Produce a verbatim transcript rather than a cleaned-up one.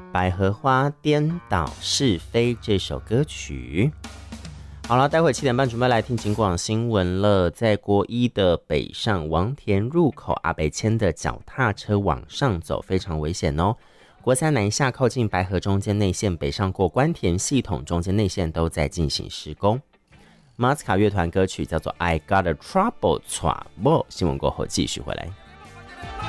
百合花颠倒是非这首歌曲。好了，待会七点半准备来听警广新闻了。在国一的北上王田入口，阿北牵的脚踏车往上走，非常危险哦。国三南下靠近白河中间内线，北上过关田系统中间内线都在进行施工。马斯卡乐团歌曲叫做 I Got a Trouble Trouble， 新闻过后继续回来。